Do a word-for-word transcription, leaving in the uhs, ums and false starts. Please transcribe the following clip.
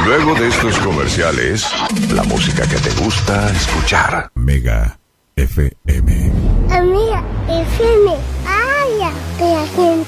Luego de estos comerciales, la música que te gusta escuchar. Mega F M. Amiga, F M. Ay, ya, que la gente